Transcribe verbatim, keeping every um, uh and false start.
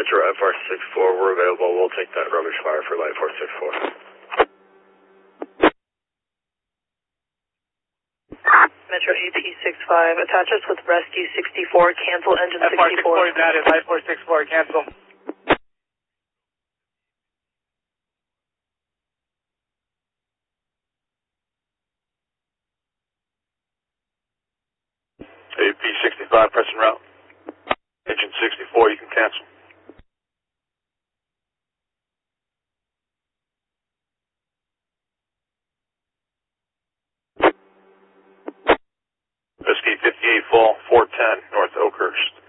Metro F R six four, we're available. We'll take that rubbish fire for light four six four. Metro A P six five, attach us with Rescue sixty-four, cancel engine F R sixty-four. six four is added, light four six four, cancel. A P sixty-five, pressing route. Engine sixty-four, you can cancel. Whiskey fifty-eight, fall, four ten, North Oakhurst.